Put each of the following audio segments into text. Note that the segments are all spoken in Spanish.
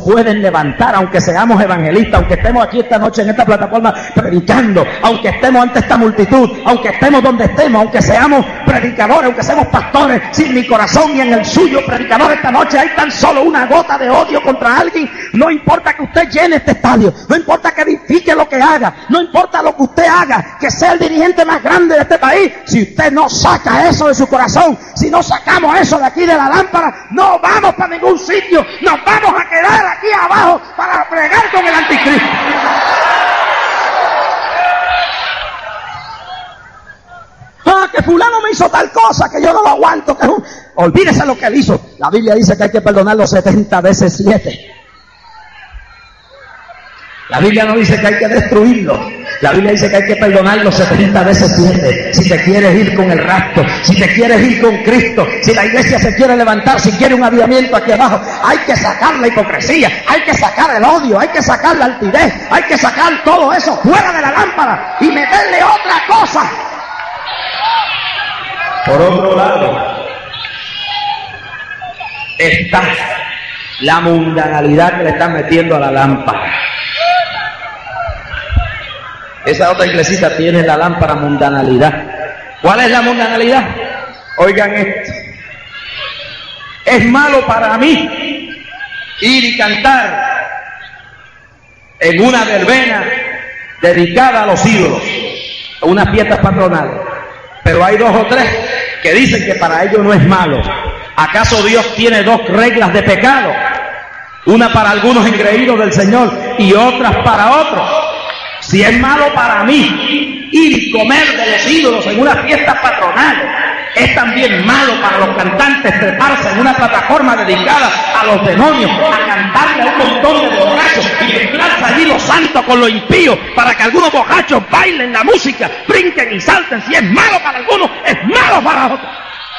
pueden levantar, aunque seamos evangelistas, aunque estemos aquí esta noche en esta plataforma predicando, aunque estemos ante esta multitud, aunque estemos donde estemos, aunque seamos predicadores, aunque seamos pastores, si en mi corazón y en el suyo, predicador, esta noche hay tan solo una gota de odio contra alguien, no importa que usted llene este estadio, no importa que edifique lo que haga, no importa lo que usted haga, que sea el dirigente más grande de este país, si usted no saca eso de su corazón, si no sacamos eso de aquí de la lámpara, no vamos para ningún sitio, nos vamos a quedar aquí abajo para fregar con el anticristo. Ah, que fulano me hizo tal cosa, que yo no lo aguanto, que olvídese lo que él hizo. La Biblia dice que hay que perdonarlo 70 veces 7. La Biblia no dice que hay que destruirlo. La Biblia dice que hay que perdonarlo 70 veces 7. Si te quieres ir con el rapto, si te quieres ir con Cristo, si la iglesia se quiere levantar, si quiere un avivamiento aquí abajo, hay que sacar la hipocresía, hay que sacar el odio, hay que sacar la altivez, hay que sacar todo eso fuera de la lámpara y meterle otra cosa. Por otro lado, está la mundanalidad que le están metiendo a la lámpara. Esa otra iglesita tiene la lámpara mundanalidad. ¿Cuál es la mundanalidad? Oigan esto. Es malo para mí ir y cantar en una verbena dedicada a los ídolos, a unas fiestas patronales. Pero hay 2 o 3 que dicen que para ellos no es malo. ¿Acaso Dios tiene 2 reglas de pecado? Una para algunos engreídos del Señor y otras para otros. Si es malo para mí ir y comer de los ídolos en unas fiestas patronales, es también malo para los cantantes treparse en una plataforma dedicada a los demonios, a cantarle a un montón de borrachos y mezclarse allí lo santo con lo impío para que algunos borrachos bailen la música, brinquen y salten. Si es malo para algunos, es malo para otros.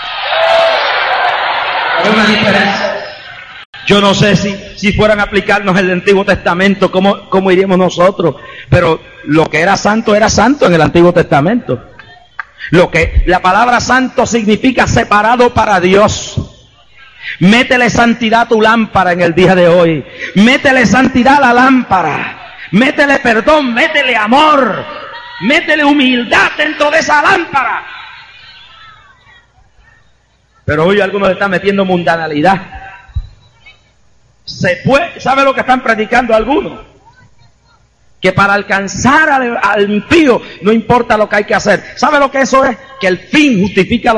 Hay una diferencia. Yo no sé si fueran a aplicarnos el Antiguo Testamento, ¿cómo iríamos nosotros? Pero lo que era santo en el Antiguo Testamento. Lo que la palabra santo significa separado para Dios. Métele santidad a tu lámpara en el día de hoy. Métele santidad a la lámpara. Métele perdón, métele amor. Métele humildad dentro de esa lámpara. Pero hoy algunos están metiendo mundanalidad. ¿Sabe lo que están predicando algunos? Que para alcanzar al impío no importa lo que hay que hacer. ¿Sabe lo que eso es? Que el fin justifica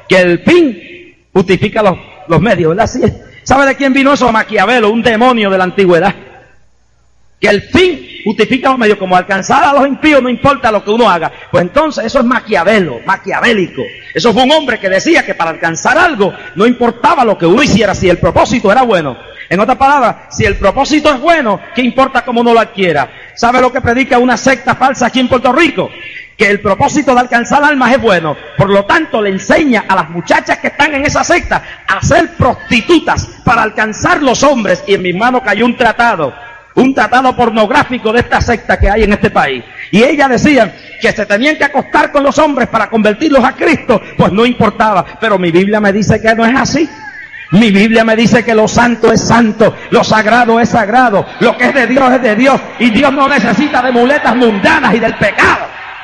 los medios, ¿verdad? ¿Sí? ¿Sabe de quién vino eso? Maquiavelo, un demonio de la antigüedad. Que el fin justifica los medios, como alcanzar a los impíos no importa lo que uno haga. Pues entonces eso es maquiavélico. Eso fue un hombre que decía que para alcanzar algo no importaba lo que uno hiciera si el propósito era bueno. En otras palabras, si el propósito es bueno, ¿qué importa cómo uno lo adquiera? ¿Sabe lo que predica una secta falsa aquí en Puerto Rico? Que el propósito de alcanzar almas es bueno. Por lo tanto, le enseña a las muchachas que están en esa secta a ser prostitutas para alcanzar los hombres. Y en mis manos cayó un tratado pornográfico de esta secta que hay en este país. Y ellas decían que se tenían que acostar con los hombres para convertirlos a Cristo. Pues no importaba. Pero mi Biblia me dice que no es así. Mi Biblia me dice que lo santo es santo, lo sagrado es sagrado, lo que es de Dios, y Dios no necesita de muletas mundanas y del pecado.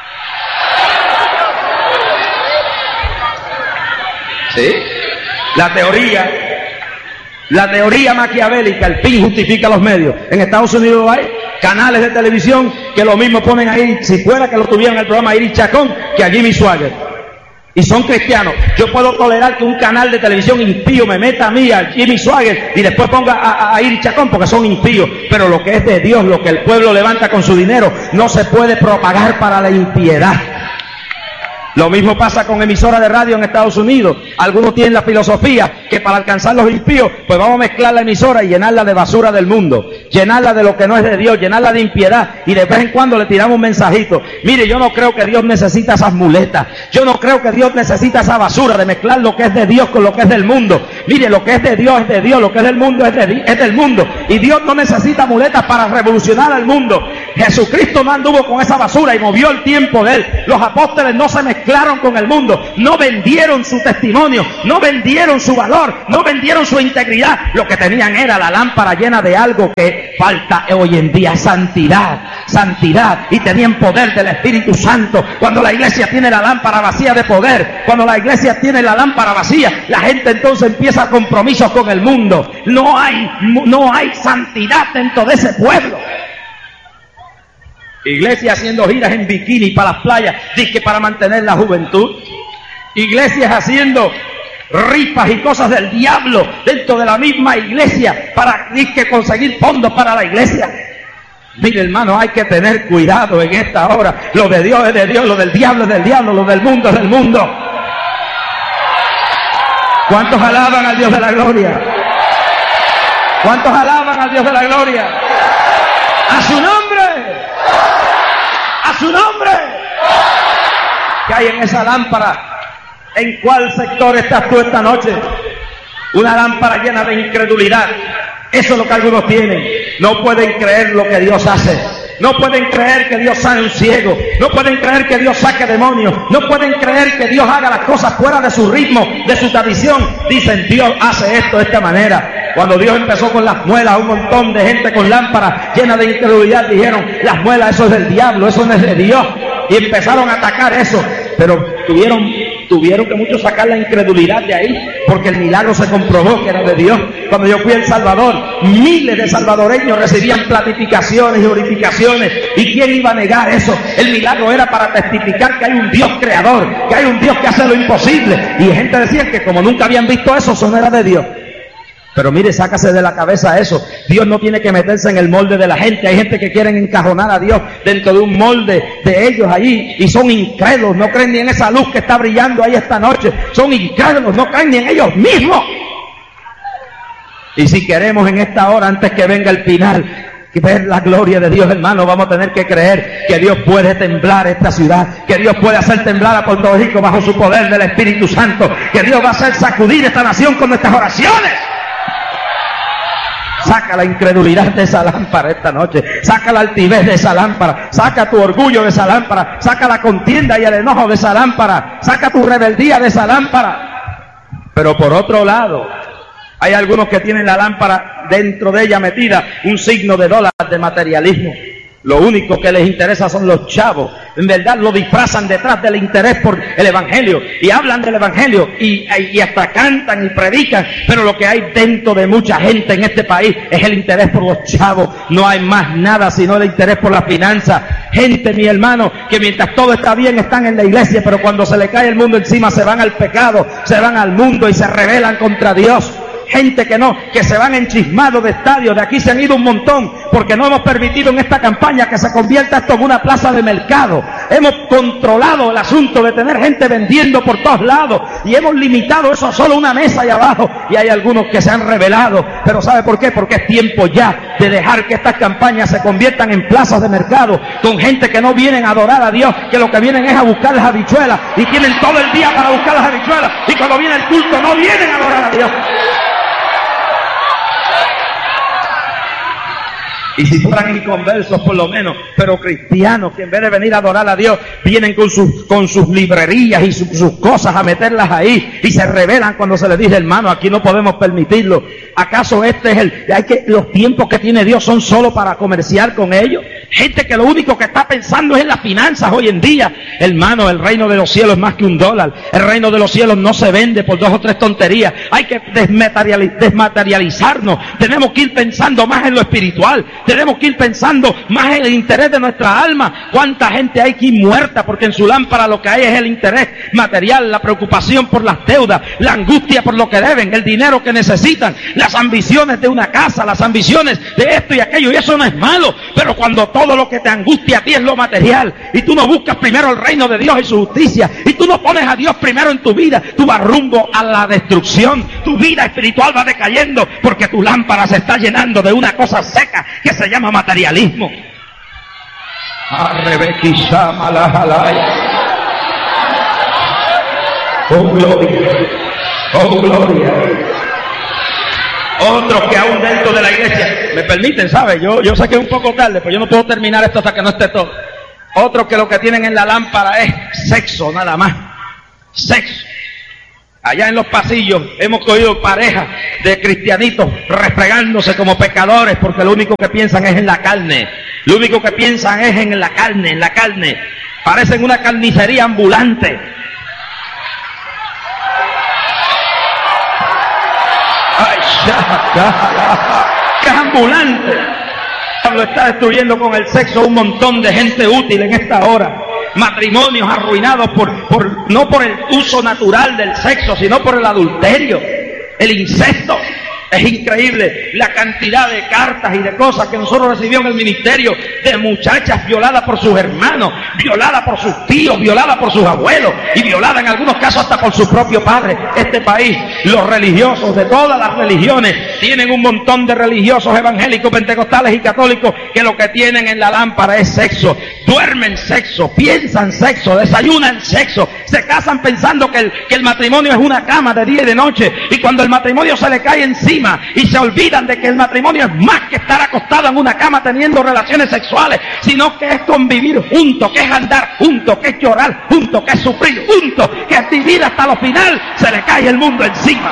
¿Sí? La teoría maquiavélica, el fin justifica los medios. En Estados Unidos hay canales de televisión que lo mismo ponen ahí, si fuera que lo tuvieran el programa Iris Chacón, que a Jimmy Swaggart. Y son cristianos. Yo puedo tolerar que un canal de televisión impío me meta a mí, a Jimmy Swaggart, y después ponga a Iris Chacón, porque son impíos. Pero lo que es de Dios, lo que el pueblo levanta con su dinero, no se puede propagar para la impiedad. Lo mismo pasa con emisoras de radio en Estados Unidos. Algunos tienen la filosofía que para alcanzar los impíos, pues vamos a mezclar la emisora y llenarla de basura del mundo, llenarla de lo que no es de Dios, llenarla de impiedad, y de vez en cuando le tiramos un mensajito. Mire, yo no creo que Dios necesita esas muletas, yo no creo que Dios necesita esa basura de mezclar lo que es de Dios con lo que es del mundo. Mire, lo que es de Dios, lo que es del mundo es del mundo, y Dios no necesita muletas para revolucionar al mundo. Jesucristo no anduvo con esa basura y movió el tiempo de él. Los apóstoles no se mezclaron con el mundo, no vendieron su testimonio, no vendieron su valor, no vendieron su integridad. Lo que tenían era la lámpara llena de algo que falta hoy en día: santidad, santidad. Y tenían poder del Espíritu Santo. Cuando la iglesia tiene la lámpara vacía de poder, cuando la iglesia tiene la lámpara vacía, la gente entonces empieza a compromisos con el mundo. No hay santidad dentro de ese pueblo. Iglesia haciendo giras en bikini para las playas, dice, para mantener la juventud. Iglesias haciendo rifas y cosas del diablo dentro de la misma iglesia para, dice, conseguir fondos para la iglesia. Mire, hermano, hay que tener cuidado en esta hora. Lo de Dios es de Dios, lo del diablo es del diablo, lo del mundo es del mundo. ¿Cuántos alaban al Dios de la gloria? ¿Cuántos alaban al Dios de la gloria? ¡A su nombre! ¡A su nombre! ¿Qué hay en esa lámpara? ¿En cuál sector estás tú esta noche? Una lámpara llena de incredulidad. Eso es lo que algunos tienen. No pueden creer lo que Dios hace. No pueden creer que Dios sane un ciego. No pueden creer que Dios saque demonios. No pueden creer que Dios haga las cosas fuera de su ritmo, de su tradición. Dicen, Dios hace esto de esta manera. Cuando Dios empezó con las muelas, un montón de gente con lámparas llenas de incredulidad dijeron, las muelas, eso es del diablo, eso no es de Dios. Y empezaron a atacar eso. Pero tuvieron que muchos sacar la incredulidad de ahí, porque el milagro se comprobó que era de Dios. Cuando yo fui a El Salvador, miles de salvadoreños recibían platificaciones y orificaciones. ¿Y quién iba a negar eso? El milagro era para testificar que hay un Dios creador, que hay un Dios que hace lo imposible. Y gente decía que como nunca habían visto eso, eso no era de Dios. Pero mire, sácase de la cabeza eso. Dios no tiene que meterse en el molde de la gente. Hay gente que quieren encajonar a Dios dentro de un molde de ellos allí y son incrédulos, no creen ni en esa luz que está brillando ahí esta noche. Son incrédulos, no creen ni en ellos mismos. Y si queremos en esta hora, antes que venga el final, ver la gloria de Dios, hermano, vamos a tener que creer que Dios puede temblar esta ciudad, que Dios puede hacer temblar a Puerto Rico bajo su poder del Espíritu Santo, que Dios va a hacer sacudir esta nación con nuestras oraciones. Saca la incredulidad de esa lámpara esta noche. Saca la altivez de esa lámpara. Saca tu orgullo de esa lámpara. Saca la contienda y el enojo de esa lámpara. Saca tu rebeldía de esa lámpara. Pero por otro lado, hay algunos que tienen la lámpara dentro de ella metida un signo de dólar de materialismo. Lo único que les interesa son los chavos. En verdad lo disfrazan detrás del interés por el evangelio. Y hablan del evangelio y hasta cantan y predican. Pero lo que hay dentro de mucha gente en este país es el interés por los chavos. No hay más nada sino el interés por la finanza. Gente, mi hermano, que mientras todo está bien están en la iglesia, pero cuando se le cae el mundo encima se van al pecado, se van al mundo y se rebelan contra Dios. Gente que se van enchismados de estadios. De aquí se han ido un montón porque no hemos permitido en esta campaña que se convierta esto en una plaza de mercado. Hemos controlado el asunto de tener gente vendiendo por todos lados y hemos limitado eso a solo una mesa ahí abajo, y hay algunos que se han rebelado. Pero ¿sabe por qué? Porque es tiempo ya de dejar que estas campañas se conviertan en plazas de mercado con gente que no vienen a adorar a Dios, que lo que vienen es a buscar las habichuelas y tienen todo el día para buscar las habichuelas, y cuando viene el culto no vienen a adorar a Dios. Y si fueran inconversos por lo menos, pero cristianos que en vez de venir a adorar a Dios, vienen con sus librerías y sus cosas a meterlas ahí, y se rebelan cuando se les dice, hermano, aquí no podemos permitirlo. ¿Acaso este es los tiempos que tiene Dios son solo para comerciar con ellos? Gente que lo único que está pensando es en las finanzas hoy en día. Hermano, el reino de los cielos es más que $1. El reino de los cielos no se vende por 2 o 3 tonterías. Hay que desmaterializarnos. Tenemos que ir pensando más en lo espiritual. Tenemos que ir pensando más en el interés de nuestra alma. ¿Cuánta gente hay aquí muerta porque en su lámpara lo que hay es el interés material, la preocupación por las deudas, la angustia por lo que deben, el dinero que necesitan, las ambiciones de una casa, las ambiciones de esto y aquello? Y eso no es malo, pero cuando todo lo que te angustia a ti es lo material y tú no buscas primero el reino de Dios y su justicia, y tú no pones a Dios primero en tu vida, tú vas rumbo a la destrucción. Tu vida espiritual va decayendo porque tu lámpara se está llenando de una cosa seca que se llama materialismo. Oh gloria, oh gloria. Otros que aún dentro de la iglesia, me permiten, ¿sabe? Yo sé que es un poco tarde, pero yo no puedo terminar esto hasta que no esté todo. Otros que lo que tienen en la lámpara es sexo, nada más. Sexo. Allá en los pasillos hemos cogido parejas de cristianitos refregándose como pecadores porque lo único que piensan es en la carne. Lo único que piensan es en la carne, en la carne. Parecen una carnicería ambulante. Ay, ¡qué ambulante! Lo está destruyendo con el sexo un montón de gente útil en esta hora. Matrimonios arruinados no por el uso natural del sexo, sino por el adulterio, el incesto. Es increíble la cantidad de cartas y de cosas que nosotros recibimos en el ministerio de muchachas violadas por sus hermanos, violadas por sus tíos, violadas por sus abuelos y violadas en algunos casos hasta por su propio padre. Este país, los religiosos de todas las religiones, tienen un montón de religiosos evangélicos, pentecostales y católicos que lo que tienen en la lámpara es sexo. Duermen sexo, piensan sexo, desayunan sexo, se casan pensando que el matrimonio es una cama de día y de noche, y cuando el matrimonio se le cae encima y se olvidan de que el matrimonio es más que estar acostado en una cama teniendo relaciones sexuales, sino que es convivir juntos, que es andar juntos, que es llorar juntos, que es sufrir juntos, que es vivir hasta lo final, se le cae el mundo encima.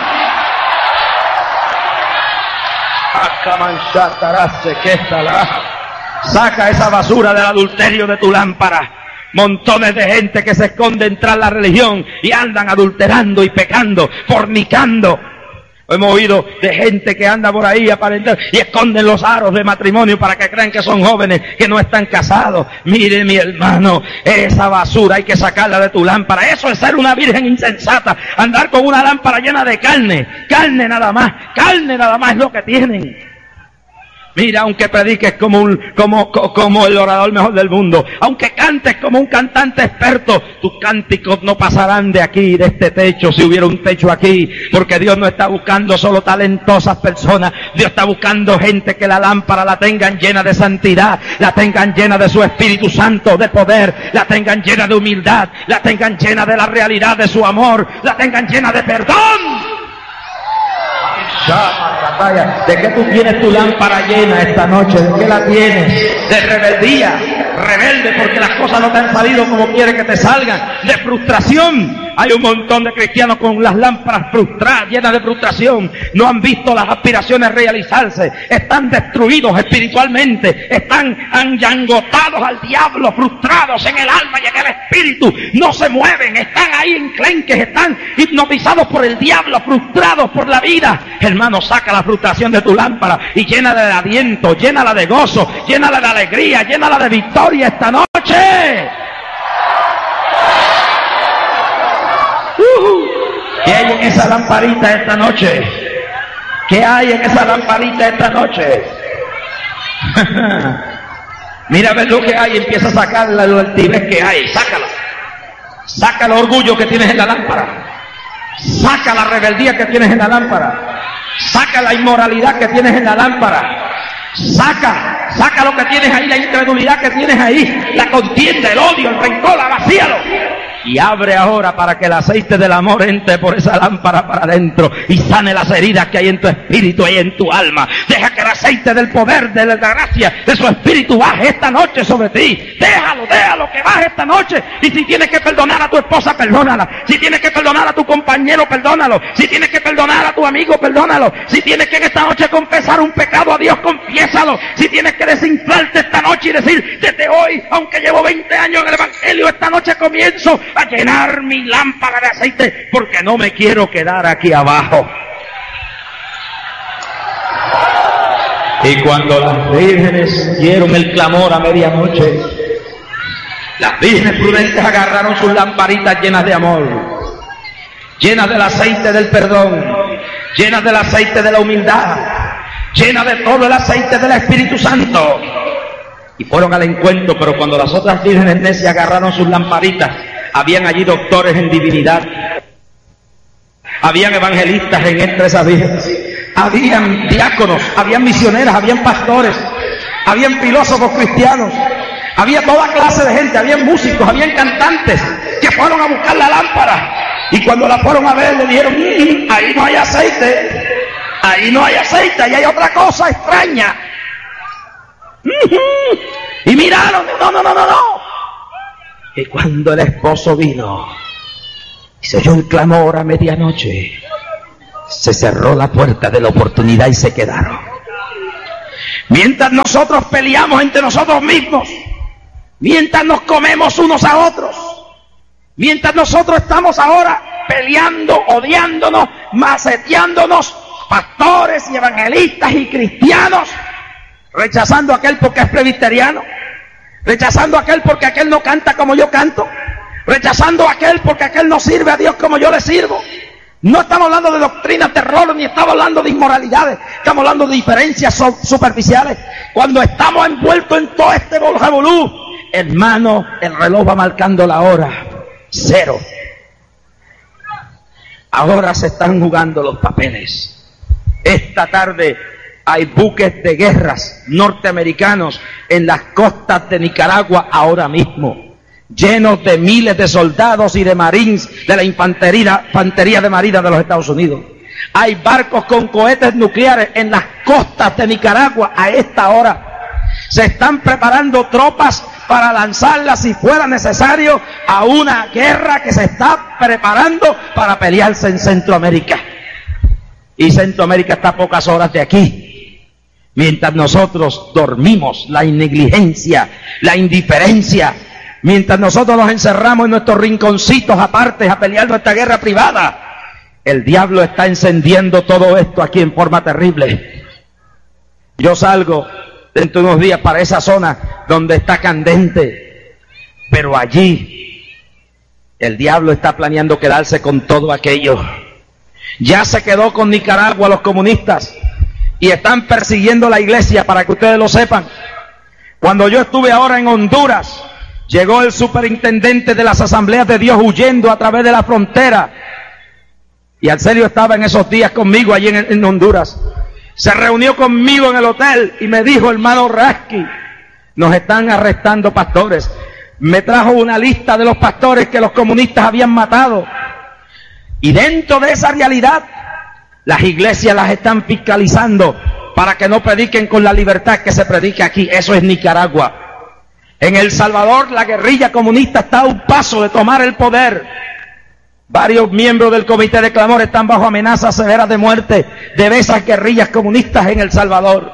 Saca esa basura del adulterio de tu lámpara. Montones de gente que se esconden tras la religión y andan adulterando y pecando, fornicando. Hemos oído de gente que anda por ahí aparentando y esconden los aros de matrimonio para que crean que son jóvenes, que no están casados. Mire, mi hermano, esa basura hay que sacarla de tu lámpara. Eso es ser una virgen insensata, andar con una lámpara llena de carne nada más es lo que tienen. Mira, aunque prediques como el orador mejor del mundo, aunque cantes como un cantante experto, tus cánticos no pasarán de aquí, de este techo, si hubiera un techo aquí, porque Dios no está buscando solo talentosas personas. Dios está buscando gente que la lámpara la tengan llena de santidad, la tengan llena de su Espíritu Santo, de poder, la tengan llena de humildad, la tengan llena de la realidad de su amor, la tengan llena de perdón. ¿De qué tú tienes tu lámpara llena esta noche? ¿De qué la tienes? De rebeldía, rebelde porque las cosas no te han salido como quieres que te salgan, de frustración. Hay un montón de cristianos con las lámparas frustradas, llenas de frustración. No han visto las aspiraciones realizarse, están destruidos espiritualmente, están enyangotados al diablo, frustrados en el alma y en el espíritu, no se mueven, están ahí enclenques, están hipnotizados por el diablo, frustrados por la vida. Hermano, saca la frustración de tu lámpara y llénala de aliento, llénala de gozo, llénala de alegría, llénala de victoria esta noche. ¿Qué hay en esa lamparita esta noche? ¿Qué hay en esa lamparita esta noche? Mira a ver lo que hay, empieza a sacar la altivez que hay, sácala. Saca el orgullo que tienes en la lámpara. Saca la rebeldía que tienes en la lámpara. Saca la inmoralidad que tienes en la lámpara. Saca lo que tienes ahí, la incredulidad que tienes ahí, la contienda, el odio, el rencor, vacíalo. Y abre ahora para que el aceite del amor entre por esa lámpara para adentro y sane las heridas que hay en tu espíritu y en tu alma. Deja que el aceite del poder, de la gracia, de su espíritu baje esta noche sobre ti. Déjalo que baje esta noche. Y si tienes que perdonar a tu esposa, perdónala. Si tienes que perdonar a tu compañero, perdónalo. Si tienes que perdonar a tu amigo, perdónalo. Si tienes que en esta noche confesar un pecado a Dios, confiésalo. Si tienes que desinflarte esta noche y decir, desde hoy, aunque llevo 20 años en el evangelio, esta noche comienzo a llenar mi lámpara de aceite porque no me quiero quedar aquí abajo. Y cuando las vírgenes dieron el clamor a medianoche, las vírgenes prudentes agarraron sus lamparitas llenas de amor, llenas del aceite del perdón, llenas del aceite de la humildad, llenas de todo el aceite del Espíritu Santo, y fueron al encuentro. Pero cuando las otras vírgenes necias agarraron sus lamparitas, habían allí doctores en divinidad, habían evangelistas entre esas vírgenes, habían diáconos, habían misioneras, habían pastores, habían filósofos cristianos, había toda clase de gente, habían músicos, habían cantantes que fueron a buscar la lámpara, y cuando la fueron a ver le dijeron, ahí no hay aceite, Ahí no hay aceite, ahí hay otra cosa extraña. Y miraron, no. Y cuando el esposo vino y se oyó el clamor a medianoche, se cerró la puerta de la oportunidad y se quedaron. Mientras nosotros peleamos entre nosotros mismos, mientras nos comemos unos a otros, mientras nosotros estamos ahora peleando, odiándonos, maceteándonos, pastores y evangelistas y cristianos, rechazando a aquel porque es presbiteriano, rechazando a aquel porque aquel no canta como yo canto, rechazando a aquel porque aquel no sirve a Dios como yo le sirvo. No estamos hablando de doctrina, terror, ni estamos hablando de inmoralidades, estamos hablando de diferencias superficiales. Cuando estamos envueltos en todo este revolú, hermano, el reloj va marcando la hora, 0. Ahora se están jugando los papeles. Esta tarde hay buques de guerras norteamericanos en las costas de Nicaragua ahora mismo, llenos de miles de soldados y de marines de la infantería de marina de los Estados Unidos. Hay barcos con cohetes nucleares en las costas de Nicaragua a esta hora. Se están preparando tropas para lanzarlas, si fuera necesario, a una guerra que se está preparando para pelearse en Centroamérica. Y Centroamérica está a pocas horas de aquí. Mientras nosotros dormimos, la negligencia, la indiferencia, mientras nosotros nos encerramos en nuestros rinconcitos apartes a pelear nuestra guerra privada, el diablo está encendiendo todo esto aquí en forma terrible. Yo salgo dentro de unos días para esa zona donde está candente, pero allí el diablo está planeando quedarse con todo aquello. Ya se quedó con Nicaragua los comunistas y están persiguiendo la iglesia, para que ustedes lo sepan. Cuando yo estuve ahora en Honduras, llegó el superintendente de las Asambleas de Dios huyendo a través de la frontera. Y Arcelio estaba en esos días conmigo allí en Honduras. Se reunió conmigo en el hotel y me dijo: hermano Rasky, nos están arrestando pastores. Me trajo una lista de los pastores que los comunistas habían matado. Y dentro de esa realidad, las iglesias las están fiscalizando para que no prediquen con la libertad que se predica aquí. Eso es Nicaragua. En El Salvador, la guerrilla comunista está a un paso de tomar el poder. Varios miembros del comité de clamor están bajo amenazas severas de muerte de esas guerrillas comunistas en El Salvador.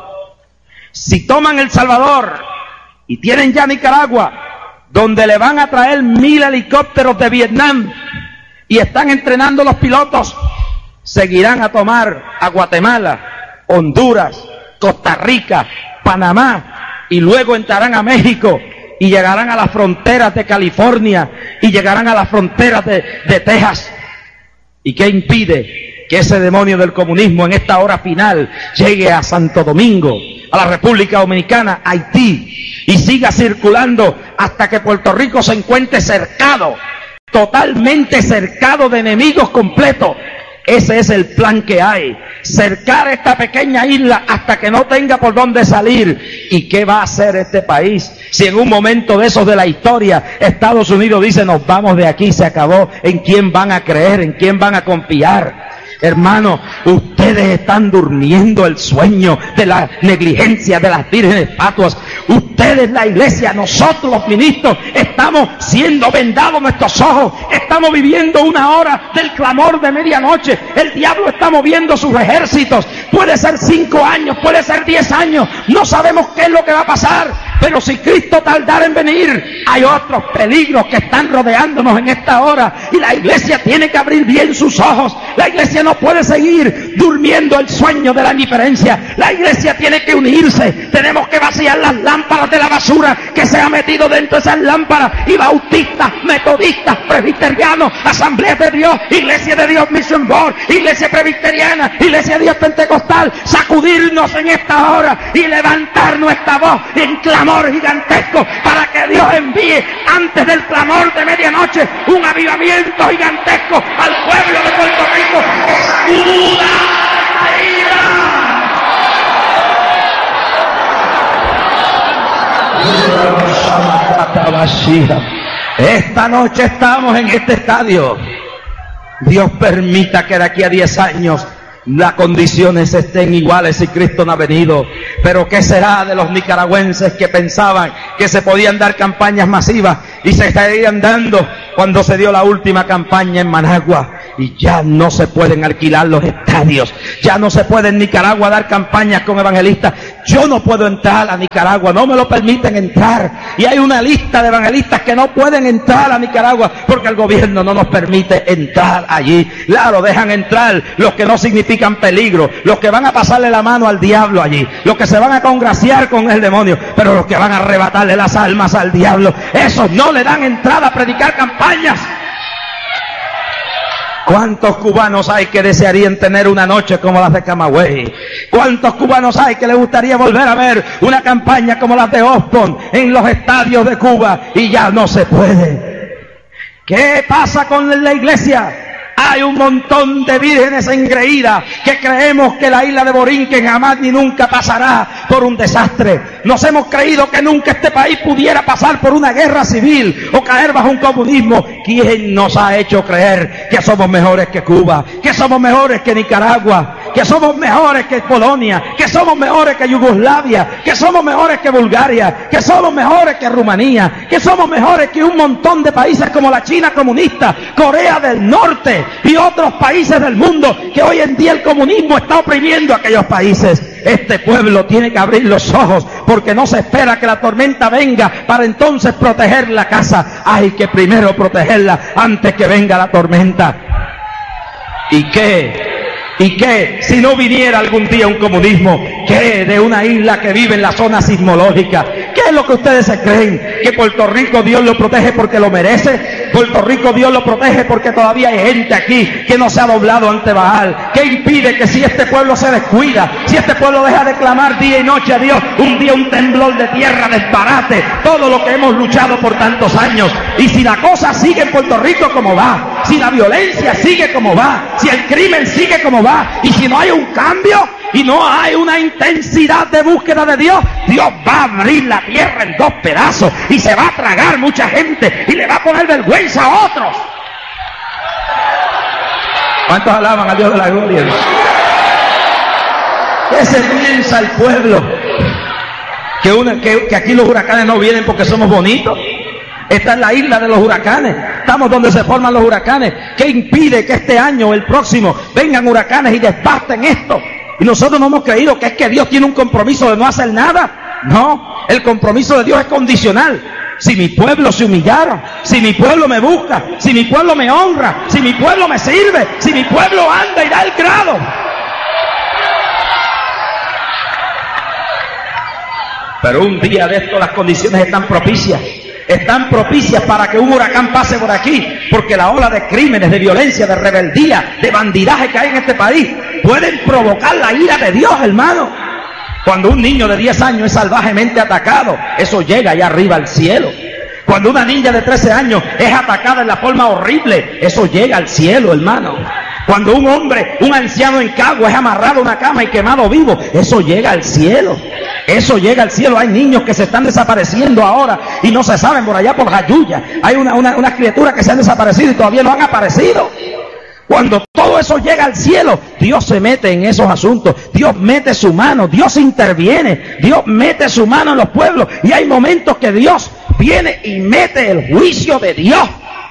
Si toman El Salvador y tienen ya Nicaragua, donde le van a traer 1000 helicópteros de Vietnam y están entrenando los pilotos, seguirán a tomar a Guatemala, Honduras, Costa Rica, Panamá, y luego entrarán a México y llegarán a las fronteras de California y llegarán a las fronteras de Texas. ¿Y qué impide que ese demonio del comunismo en esta hora final llegue a Santo Domingo, a la República Dominicana, a Haití, y siga circulando hasta que Puerto Rico se encuentre cercado, totalmente cercado de enemigos completos? Ese es el plan que hay, cercar esta pequeña isla hasta que no tenga por dónde salir. ¿Y qué va a hacer este país si en un momento de esos de la historia Estados Unidos dice: nos vamos de aquí, se acabó? ¿En quién van a creer? ¿En quién van a confiar? Hermano, ustedes están durmiendo el sueño de la negligencia de las vírgenes fatuas. Ustedes, la iglesia, nosotros los ministros, estamos siendo vendados nuestros ojos. Estamos viviendo una hora del clamor de medianoche. El diablo está moviendo sus ejércitos. Puede ser 5 años, puede ser 10 años. No sabemos qué es lo que va a pasar. Pero si Cristo tardara en venir, hay otros peligros que están rodeándonos en esta hora. Y la iglesia tiene que abrir bien sus ojos. La iglesia no puede seguir durmiendo el sueño de la indiferencia. La iglesia tiene que unirse. Tenemos que vaciar las lámparas de la basura que se ha metido dentro de esas lámparas. Y bautistas, metodistas, presbiterianos, Asambleas de Dios, Iglesia de Dios Mission Board, Iglesia presbiteriana, Iglesia de Dios pentecostal, sacudirnos en esta hora y levantar nuestra voz en clamor gigantesco para que Dios envíe antes del clamor de medianoche un avivamiento gigantesco al pueblo de Puerto Rico. ¡Sacuda la ira! Esta noche estamos en este estadio. Dios permita que de aquí a 10 años las condiciones estén iguales si Cristo no ha venido. Pero ¿qué será de los nicaragüenses que pensaban que se podían dar campañas masivas y se estarían dando cuando se dio la última campaña en Managua? Y ya no se pueden alquilar los estadios, ya no se puede en Nicaragua dar campañas con evangelistas. Yo no puedo entrar a Nicaragua, no me lo permiten entrar, y hay una lista de evangelistas que no pueden entrar a Nicaragua porque el gobierno no nos permite entrar allí. Claro, dejan entrar los que no significan peligro, los que van a pasarle la mano al diablo allí, los que se van a congraciar con el demonio, pero los que van a arrebatarle las almas al diablo, esos no le dan entrada a predicar campañas. ¿Cuántos cubanos hay que desearían tener una noche como las de Camagüey? ¿Cuántos cubanos hay que les gustaría volver a ver una campaña como las de Osborne en los estadios de Cuba? Y ya no se puede. ¿Qué pasa con la iglesia? Hay un montón de vírgenes engreídas que creemos que la isla de Borinquen jamás ni nunca pasará por un desastre. Nos hemos creído que nunca este país pudiera pasar por una guerra civil o caer bajo un comunismo. ¿Quién nos ha hecho creer que somos mejores que Cuba, que somos mejores que Nicaragua, que somos mejores que Polonia, que somos mejores que Yugoslavia, que somos mejores que Bulgaria, que somos mejores que Rumanía, que somos mejores que un montón de países como la China comunista, Corea del Norte y otros países del mundo que hoy en día el comunismo está oprimiendo a aquellos países? Este pueblo tiene que abrir los ojos, porque no se espera que la tormenta venga para entonces proteger la casa. Hay que primero protegerla antes que venga la tormenta. ¿Y qué si no viniera algún día un comunismo? ¿Qué de una isla que vive en la zona sismológica? ¿Qué es lo que ustedes se creen? ¿Que Puerto Rico Dios lo protege porque lo merece? Puerto Rico Dios lo protege porque todavía hay gente aquí que no se ha doblado ante Baal. ¿Qué impide que si este pueblo se descuida, si este pueblo deja de clamar día y noche a Dios, un día un temblor de tierra desbarate todo lo que hemos luchado por tantos años? Y si la cosa sigue en Puerto Rico como va, si la violencia sigue como va, si el crimen sigue como va, y si no hay un cambio y no hay una intensidad de búsqueda de Dios, Dios va a abrir la tierra en dos pedazos y se va a tragar mucha gente y le va a poner vergüenza a otros. ¿Cuántos alaban a Dios de la gloria? ¿Qué se piensa el pueblo? Que aquí los huracanes no vienen porque somos bonitos. Esta es la isla de los huracanes. Estamos donde se forman los huracanes. ¿Qué impide que este año o el próximo vengan huracanes y devasten esto? Y nosotros no hemos creído que es que Dios tiene un compromiso de no hacer nada. No, el compromiso de Dios es condicional. Si mi pueblo se humillara, si mi pueblo me busca, si mi pueblo me honra, si mi pueblo me sirve, si mi pueblo anda y da el grado. Pero un día de esto las condiciones están propicias. Están propicias para que un huracán pase por aquí, porque la ola de crímenes, de violencia, de rebeldía, de bandidaje que hay en este país pueden provocar la ira de Dios, hermano. Cuando un niño de 10 años es salvajemente atacado, eso llega allá arriba al cielo. Cuando una niña de 13 años es atacada en la forma horrible, eso llega al cielo, hermano. Cuando un hombre, un anciano en Cagua es amarrado a una cama y quemado vivo, eso llega al cielo. Eso llega al cielo. Hay niños que se están desapareciendo ahora y no se saben por allá por Jayuya. Hay unas criaturas que se han desaparecido y todavía no han aparecido. Cuando todo eso llega al cielo, Dios se mete en esos asuntos. Dios mete su mano, Dios interviene, Dios mete su mano en los pueblos. Y hay momentos que Dios viene y mete el juicio de Dios.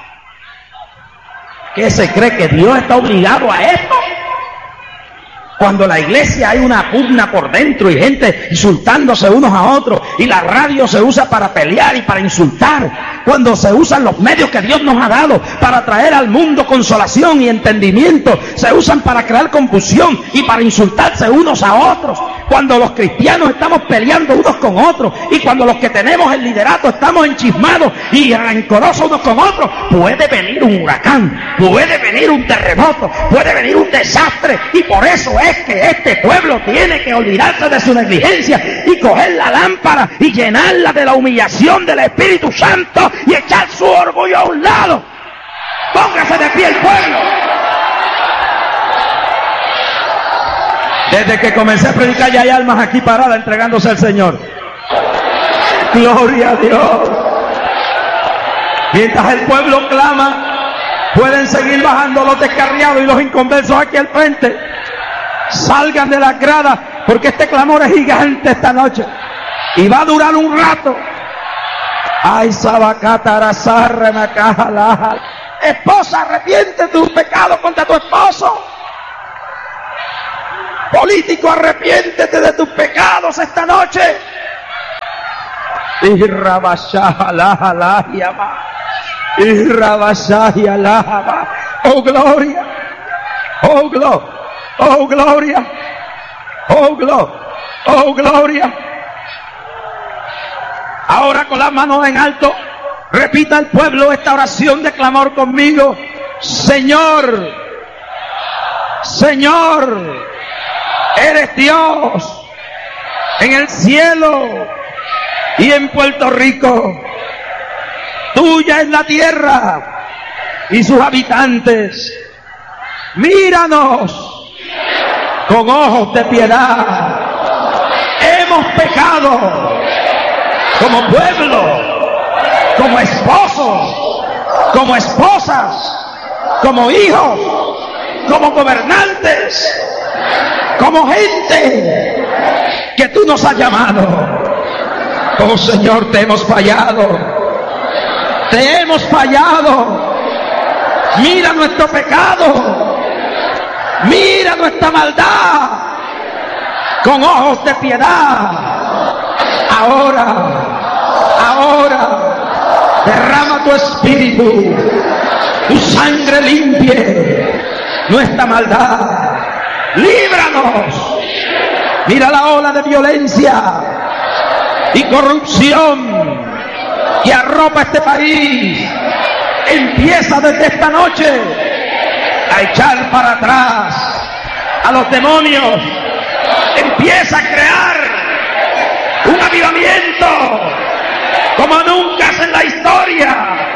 ¿Qué se cree? ¿Que Dios está obligado a esto? Cuando en la iglesia hay una pugna por dentro y gente insultándose unos a otros, y la radio se usa para pelear y para insultar, cuando se usan los medios que Dios nos ha dado para traer al mundo consolación y entendimiento, se usan para crear confusión y para insultarse unos a otros, cuando los cristianos estamos peleando unos con otros, y cuando los que tenemos el liderato estamos enchismados y rencorosos unos con otros, puede venir un huracán, puede venir un terremoto, puede venir un desastre. Y por eso es que este pueblo tiene que olvidarse de su negligencia y coger la lámpara y llenarla de la humillación del Espíritu Santo y echar su orgullo a un lado. Póngase de pie el pueblo. Desde que comencé a predicar ya hay almas aquí paradas entregándose al Señor. Gloria a Dios. Mientras el pueblo clama, pueden seguir bajando los descarriados y los inconversos aquí al frente. Salgan de las gradas, porque este clamor es gigante esta noche y va a durar un rato. Ay, sabacatarazarre me caja. Esposa, arrepiente de tu pecado contra tu esposo. Político, arrepiéntete de tus pecados esta noche. Oh gloria, oh gloria, oh gloria, oh gloria, oh gloria. Ahora con las manos en alto, repita al pueblo esta oración de clamor conmigo. Señor, Señor, eres Dios en el cielo y en Puerto Rico. Tuya es la tierra y sus habitantes. Míranos con ojos de piedad. Hemos pecado como pueblo, como esposos, como esposas, como hijos, como gobernantes, como gente que tú nos has llamado. Oh Señor, te hemos fallado, te hemos fallado. Mira nuestro pecado, mira nuestra maldad con ojos de piedad. Ahora, derrama tu espíritu, tu sangre limpie nuestra maldad. Líbranos. Mira la ola de violencia y corrupción que arropa este país. Empieza desde esta noche a echar para atrás a los demonios. Empieza a crear un avivamiento como nunca en la historia.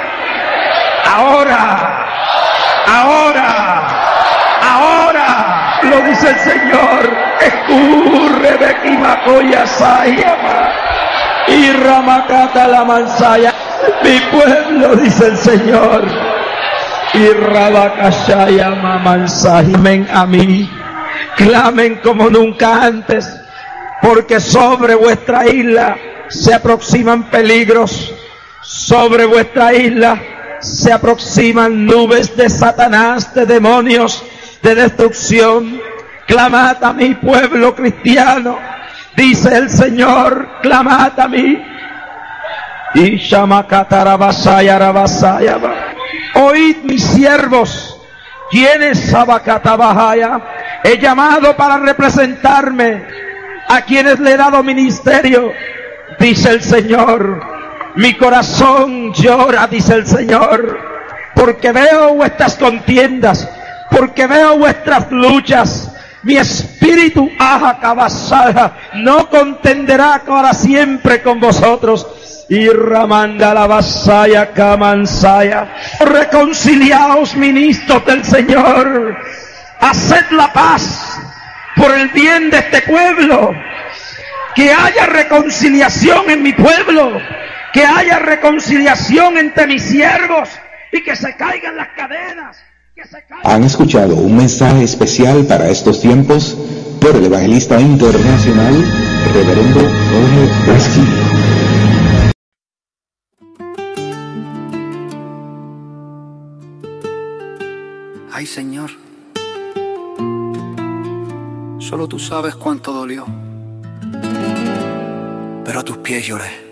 Ahora, lo dice el Señor. Escurre de Kimacoya Sayama y Ramakata la Mansaya. Mi pueblo, dice el Señor, y Rabakashaya Mamansahimen a mí. Clamen como nunca antes, porque sobre vuestra isla se aproximan peligros, sobre vuestra isla se aproximan nubes de Satanás, de demonios, de destrucción. Clamad a mi pueblo cristiano, dice el Señor, clamad a mí. Y Shamakatarabasaya Rabasaya. Oíd mis siervos, quienes Sabakatabahaya he llamado para representarme, a quienes le he dado ministerio, dice el Señor. Mi corazón llora, dice el Señor, porque veo vuestras contiendas, porque veo vuestras luchas. Mi espíritu, no contenderá para siempre con vosotros. Y Ramanda la vasaya Kamansaya. Reconciliaos, ministros del Señor. Haced la paz por el bien de este pueblo. Que haya reconciliación en mi pueblo. Que haya reconciliación entre mis siervos. Y que se caigan las cadenas. Han escuchado un mensaje especial para estos tiempos por el evangelista internacional, Reverendo Jorge Baskini. Ay, Señor, solo tú sabes cuánto dolió, pero a tus pies lloré.